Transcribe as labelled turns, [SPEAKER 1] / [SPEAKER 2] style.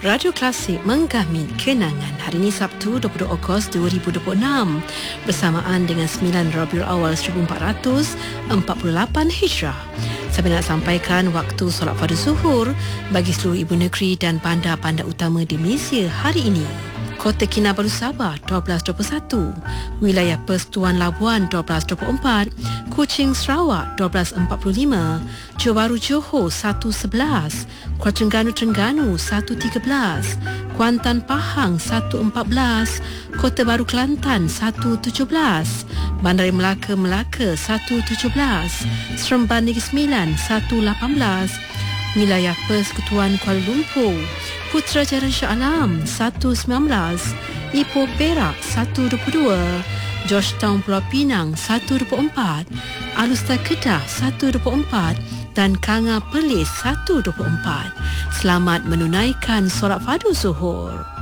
[SPEAKER 1] Radio Klasik menggami kenangan hari ini Sabtu 22 Ogos 2026 bersamaan dengan 9 Rabiul Awal 1448 Hijrah. Saya nak sampaikan waktu solat fardu zuhur bagi seluruh ibu negeri dan bandar-bandar utama di Malaysia hari ini. Kota Kinabalu Sabah 12.21, Wilayah Persekutuan Labuan 12.24, Kuching Sarawak 12.45, Johor Bahru Johor 1.11, Kuala Terengganu 1.13, Kuantan Pahang 1.14, Kota Baru Kelantan 1.17, Bandar Melaka 1.17, Seremban Negeri Sembilan 1.18, Wilayah Persekutuan Kuala Lumpur, Putrajaya Shah Alam 1.19, Ipoh Perak 1.22, Georgetown Pulau Pinang 1.24, Alustar Kedah 1.24 dan Kanga Perlis 1.24. Selamat menunaikan solat fardu zuhur.